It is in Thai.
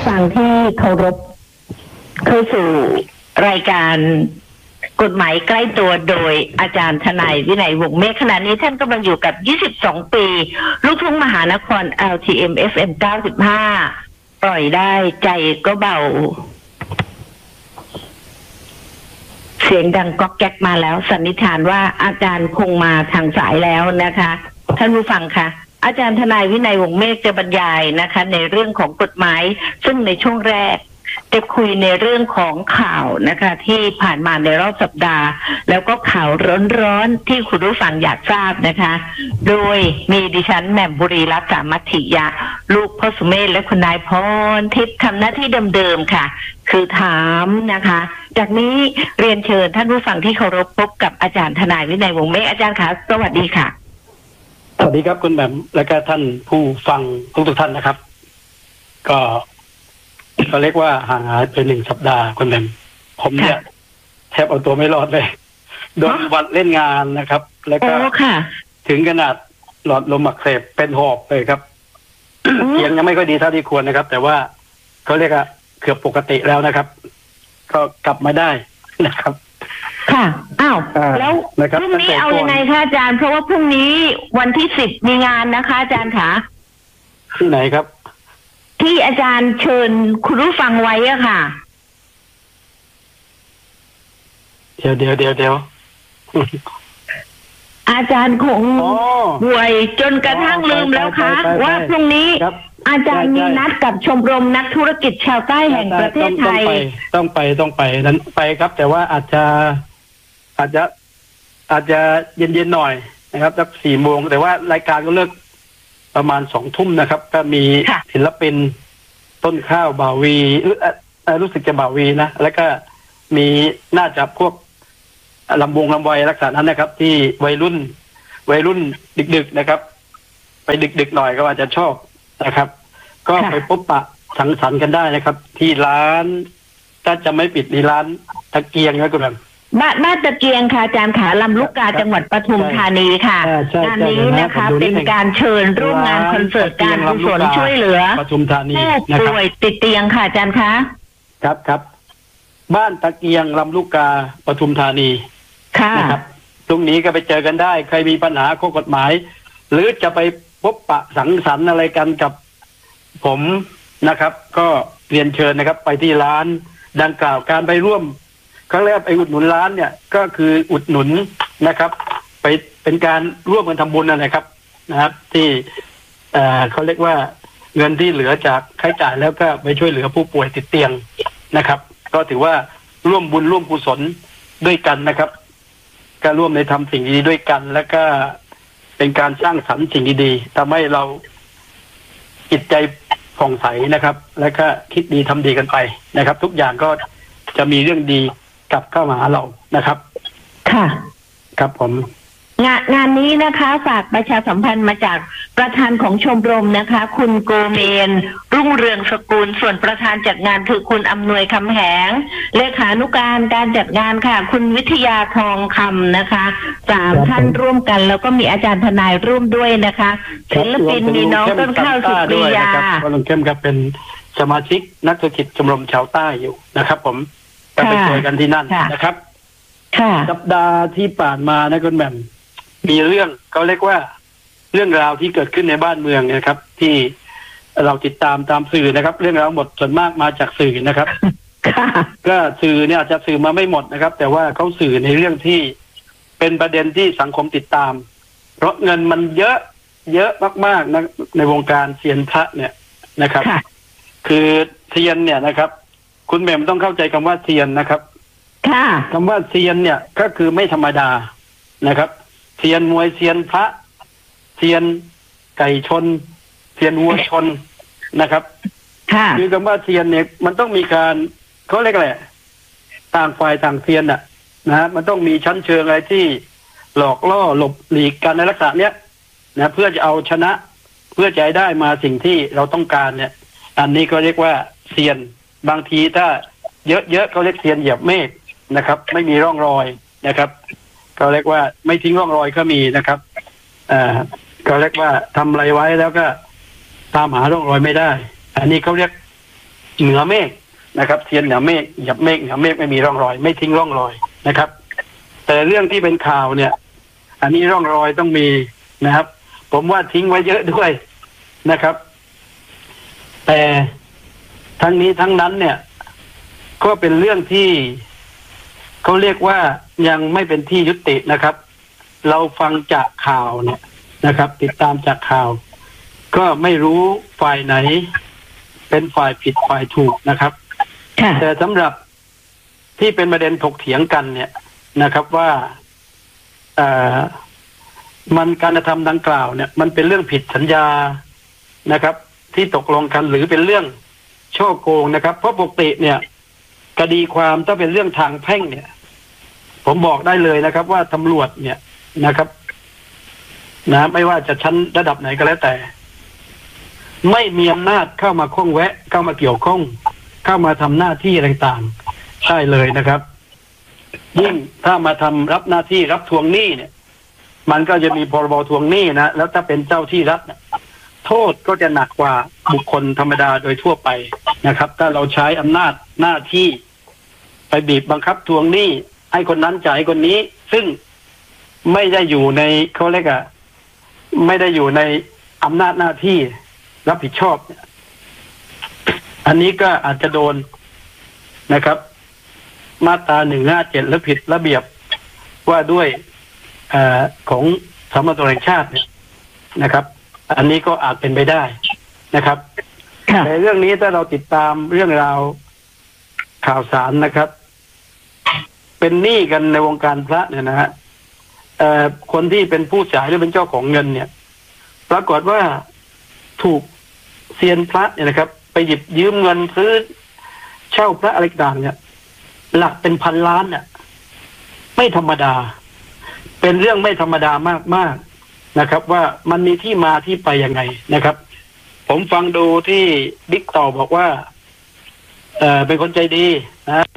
ฟังที่เคารพเข้าสู่รายการกฎหมายใกล้ตัวโดยอาจารย์ทนายวินัยวงศ์เมฆขณะนี้ท่านกำลังอยู่กับ22 ปีลูกทุ่งมหานคร LTM FM 95ปล่อยได้ใจก็เบาเสียงดังก๊อกแก๊กมาแล้วสันนิษฐานว่าอาจารย์คงมาทางสายแล้วนะคะท่านผู้ฟังค่ะอาจารย์ทนายวินัยวงศ์เมฆจะบรรยายนะคะในเรื่องของกฎหมายซึ่งในช่วงแรกจะคุยในเรื่องของข่าวนะคะที่ผ่านมาในรอบสัปดาห์แล้วก็ข่าวร้อนๆที่คุณผู้ฟังอยากทราบนะคะโดยมีดิฉันแหม่มบุรีรัตน์สามัคคียะลูกพ่อสุเมธและคุณนายพรทิพย์ทำหน้าที่เดิมๆค่ะคือถามนะคะจากนี้เรียนเชิญท่านผู้ฟังที่เคารพพบกับอาจารย์ทนายวินัยวงศ์เมฆอาจารย์คะสวัสดีค่ะสวัสดีครับคุณแหม่มและก็ท่านผู้ฟังทุกท่านนะครับก็เรียกว่าห่างหายไป1 สัปดาห์คุณแหม่มผมเนี่ยแทบเอาตัวไม่รอดเลยโดนวัดเล่นงานนะครับแล้วก็ถึงขนาดหลอดลมอักเสบเป็นหอบเลยครับเสียงยังไม่ค่อยดีเท่าที่ควรนะครับแต่ว่าเขาเรียกว่าเกือบปกติแล้วนะครับก็กลับมาได้นะครับค่ะอ้าวแล้วพรุ่งนี้เอายังไงคะอาจารย์เพราะว่าพรุ่งนี้วันที่10มีงานนะคะอาจารย์คะที่ไหนครับที่อาจารย์เชิญคุณผู้ฟังไว้อะค่ะเดี๋ยวอาจารย์คงป่วยจนกระทั่งลืมแล้วคะว่าพรุ่งนี้อาจารย์มีนัดกับชมรมนักธุรกิจชาวใต้แห่งประเทศไทยต้องไปนั้นไปครับแต่ว่าอาจจะเย็นๆหน่อยนะครับสัก4 โมงแต่ว่ารายการก็เลิกประมาณ2 ทุ่มนะครับก็มีศิลปินต้นข้าวบ่าวีรู้สึกจะบ่าวีนะแล้วก็มีน่าจะพวกลำวงลำไวยลักษณะนั้นนะครับที่วัยรุ่นดึกๆนะครับไปดึกๆหน่อยก็อาจจะชอบนะครับก็ไปพบปะสังสรรค์กันได้นะครับที่ร้านถ้าจะไม่ปิดในร้านตะเกียงนะคุณแม่บ้านตะเกียงค่ะอาจารย์ขาลำลูกกาจังหวัดปทุมธานีค่ะงานนี้นะคะเป็นการเชิญร่วมงานคอนเสิร์ตการกุศลช่วยเหลือปทุมธานีผู้ป่วยติดเตียงค่ะอาจารย์คะครับบ้านตะเกียงลำลูกกาปทุมธานีค่ะนะครับตรงนี้ก็ไปเจอกันได้ใครมีปัญหาข้อกฎหมายหรือจะไปพบปะสังสรรค์อะไรกันกับผมนะครับก็เรียนเชิญนะครับไปที่ร้านดังกล่าวการไปร่วมครั้งแรกไปอุดหนุนร้านเนี่ยก็คืออุดหนุนนะครับไปเป็นการร่วมกันทำบุญนะครับที่เขาเรียกว่าเงินที่เหลือจากค่าใช้จ่ายแล้วก็ไปช่วยเหลือผู้ป่วยติดเตียงนะครับก็ถือว่าร่วมบุญร่วมกุศลด้วยกันนะครับก็ร่วมในทำสิ่งดีด้วยกันแล้วก็เป็นการสร้างสรรค์สิ่งดีๆทำให้เราจิตใจผ่องใสนะครับแล้วก็คิดดีทำดีกันไปนะครับทุกอย่างก็จะมีเรื่องดีกลับเข้ามาหาเรานะครับค่ะครับผมงานนี้นะคะฝากประชาสัมพันธ์มาจากประธานของชมรมนะคะคุณโกเมนรุ่งเรืองสกุลส่วนประธานจัดงานคือคุณอำนวยคำแหงเลขานุการการจัดงานค่ะคุณวิทยาทองคำนะคะ3 ท่านร่วมกันแล้วก็มีอาจารย์ทนายร่วมด้วยนะคะศิลปินมีน้องต้นข้าวสุปรียาลุงเข้มครับเป็นสมาชิกนักธุรกิจชมรมชาวใต้อยู่นะครับผมก็ไปเจอกันที่นั่นนะครับสัปดาห์ที่ผ่านมานะคุณแหม่มมีเรื่องเขาเรียกว่าเรื่องราวที่เกิดขึ้นในบ้านเมืองนะครับที่เราติดตามสื่อนะครับเรื่องราวหมดส่วนมากมาจากสื่อนะครับก็สื่อเนี่ยอาจจะสื่อมาไม่หมดนะครับแต่ว่าเขาสื่อในเรื่องที่เป็นประเด็นที่สังคมติดตามเพราะเงินมันเยอะมากๆนะในวงการเซียนพระเนี่ยนะครับคือเซียนเนี่ยนะครับคุณแหม่มต้องเข้าใจคำว่าเซียนนะครับคำว่าเซียนเนี่ยก็คือไม่ธรรมดานะครับเซียนมวยเซียนพระเซียนไก่ชนเซียนวัวชนนะครับคือคำว่าเซียนเนี่ยมันต้องมีการเขาเรียกอะไรต่างฝ่ายต่างเซียนนะมันต้องมีชั้นเชิงอะไรที่หลอกล่อหลบหลีกกันในลักษณะเนี้ยนะเพื่อจะเอาชนะเพื่อจะได้มาสิ่งที่เราต้องการเนี่ยอันนี้ก็เรียกว่าเซียนบางทีถ้าเยอะๆเขาเรียกเซียนเหยียบเมฆนะครับไม่มีร่องรอยนะครับเขาเรียกว่าไม่ทิ้งร่องรอยก็มีนะครับเขาเรียกว่าทำอะไรไว้แล้วก็ตามหาร่องรอยไม่ได้อันนี้เขาเรียกเหนือเมฆนะครับเซียนเหนือเมฆเหยียบเมฆเหนือเมฆไม่มีร่องรอยไม่ทิ้งร่องรอยนะครับแต่เรื่องที่เป็นข่าวเนี่ยอันนี้ร่องรอยต้องมีนะครับผมว่าทิ้งไว้เยอะด้วยนะครับแต่ทั้งนี้ทั้งนั้นเนี่ยก็เป็นเรื่องที่เขาเรียกว่ายังไม่เป็นที่ยุตินะครับเราฟังจากข่าวเนี่ยนะครับติดตามจากข่าวก็ไม่รู้ฝ่ายไหนเป็นฝ่ายผิดฝ่ายถูกนะครับแต่สำหรับที่เป็นประเด็นถกเถียงกันเนี่ยนะครับว่ามันการกระทำดังกล่าวเนี่ยมันเป็นเรื่องผิดสัญญานะครับที่ตกลงกันหรือเป็นเรื่องช่อโกงนะครับเพราะปกติเนี่ยคดีความถ้าเป็นเรื่องทางแพ่งเนี่ยผมบอกได้เลยนะครับว่าตำรวจเนี่ยนะครับนะไม่ว่าจะชั้นระดับไหนก็แล้วแต่ไม่มีอำนาจเข้ามาข้องแวะเข้ามาเกี่ยวข้องเข้ามาทำหน้าที่ต่างๆใช่เลยนะครับยิ่งถ้ามาทำรับหน้าที่รับทวงหนี้เนี่ยมันก็จะมีพรบทวงหนี้นะแล้วถ้าเป็นเจ้าที่รัฐโทษก็จะหนักกว่าบุคคลธรรมดาโดยทั่วไปนะครับถ้าเราใช้อำนาจหน้าที่ไปบีบบังคับทวงหนี้ให้คนนั้นจ่ายคนนี้ซึ่งไม่ได้อยู่ในเขาเรียกไม่ได้อยู่ในอำนาจหน้าที่รับผิดชอบอันนี้ก็อาจจะโดนนะครับมาตรา157และผิดระเบียบว่าด้วยของสำนักงานตำรวจแห่งชาติเนี่ยนะครับอันนี้ก็อาจเป็นไปได้นะครับในเรื่องนี้ถ้าเราติดตามเรื่องราวข่าวสารนะครับเป็นหนี้กันในวงการพระเนี่ยนะฮะคนที่เป็นผู้จ่ายหรือเป็นเจ้าของเงินเนี่ยปรากฏว่าถูกเซียนพระเนี่ยนะครับไปหยิบยืมเงินซื้อเช่าพระอะไรต่างเนี่ยหลักเป็นพันล้านเนี่ยไม่ธรรมดาเป็นเรื่องไม่ธรรมดามากๆนะครับว่ามันมีที่มาที่ไปยังไงนะครับผมฟังดูที่บิ๊กต่อบอกว่าเป็นคนใจดีนะ